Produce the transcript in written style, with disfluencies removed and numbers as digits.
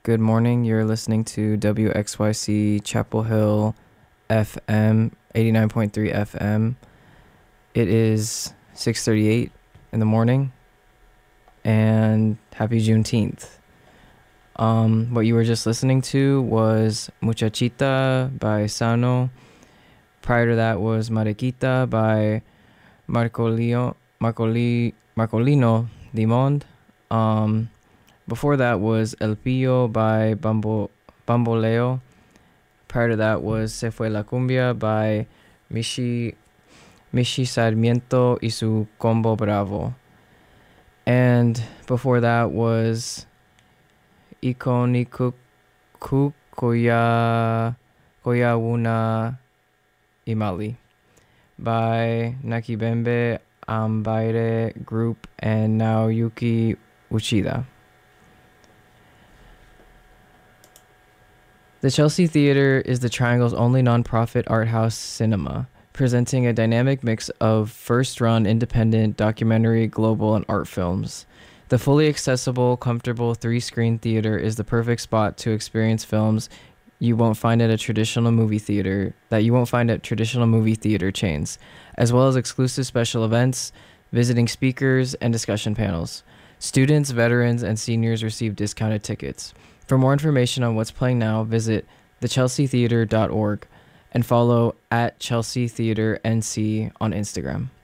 Good morning. You're listening to WXYC Chapel Hill FM 89.3 FM. It is 6:38 in the morning and happy Juneteenth. What you were just listening to was Muchachita by Sano. Prior to that was Mariquita by Marcolino Dimond. Before that was El Pillo by Bamboleo. Prior to that was Se Fue la Cumbia by Michi Sarmiento y su Combo Bravo. And before that was Ikoniku Koya Wuna Imali by Nakibembe Ambaire Group and Naoyuki Uchida. The Chelsea Theatre is the Triangle's only nonprofit art house cinema, presenting a dynamic mix of first-run independent, documentary, global, and art films. The fully accessible, comfortable three-screen theater is the perfect spot to experience films you won't find at traditional movie theater chains, as well as exclusive special events, visiting speakers, and discussion panels. Students, veterans, and seniors receive discounted tickets. For more information on what's playing now, visit thechelseatheater.org and follow at Chelsea Theater NC on Instagram.